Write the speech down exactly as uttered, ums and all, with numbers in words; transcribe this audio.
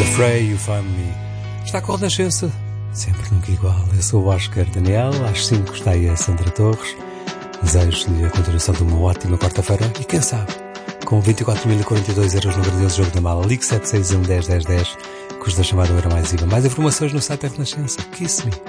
Frey, You Find Me. Está com a Renascença, sempre nunca igual. Eu sou o Oscar Daniel, às cinco está aí a Sandra Torres. Desejo-lhe a continuação de uma ótima quarta-feira e quem sabe, com vinte e quatro mil e quarenta e dois euros no grandioso jogo da mala, ligue sete seis um, dez, dez, dez, custa a chamada hora mais I V A. Mais informações no site da Renascença. Kiss Me.